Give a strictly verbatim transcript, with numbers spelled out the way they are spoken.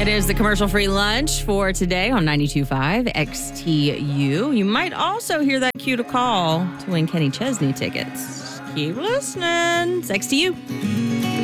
It is the commercial-free lunch for today on ninety-two point five X T U. You might also hear that cue to call to win Kenny Chesney tickets. Keep listening. It's X T U.